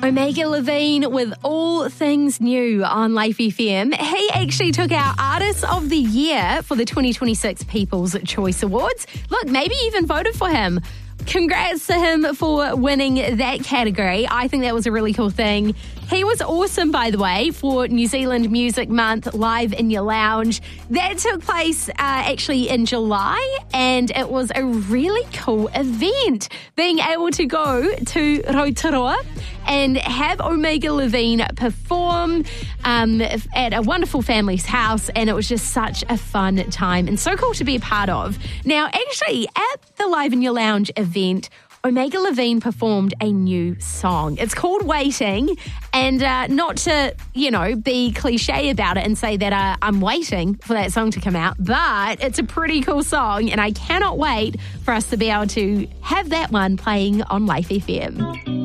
Omega Levine with All Things New on Life FM. He actually took our Artist of the Year for the 2026 People's Choice Awards. Look, maybe even voted for him. Congrats to him for winning that category. I think that was a really cool thing. He was awesome, by the way, for New Zealand Music Month Live in Your Lounge. That took place actually in July, and it was a really cool event. Being able to go to Rotorua and have Omega Levine perform at a wonderful family's house, and it was just such a fun time and so cool to be a part of. Now, actually, at the Live in Your Lounge event, Omega Levine performed a new song. It's called Waiting, and not to, be cliche about it and say that I'm waiting for that song to come out, but it's a pretty cool song, and I cannot wait for us to be able to have that one playing on Life FM.